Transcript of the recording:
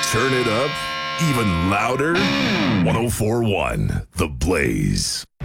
Turn it up even louder. 1041 The Blaze.